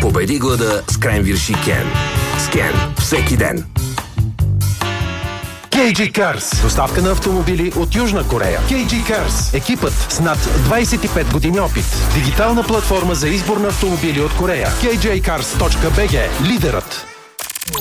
Победи глада с Кренвирши Кен. С Кен всеки ден. KG Cars. Доставка на автомобили от Южна Корея. KG Cars. Екипът с над 25 години опит. Дигитална платформа за избор на автомобили от Корея. kjcars.bg. Лидерът